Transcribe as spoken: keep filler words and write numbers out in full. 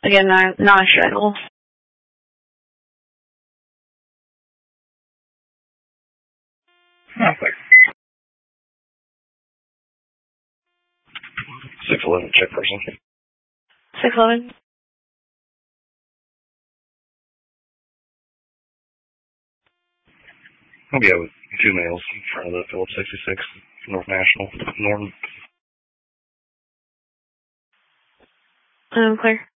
Again, non- non-struggle. Not clear. six eleven, check person. six eleven. I'll be out with two males in front of the Phillips sixty-six, North National, Norton. Um, clear.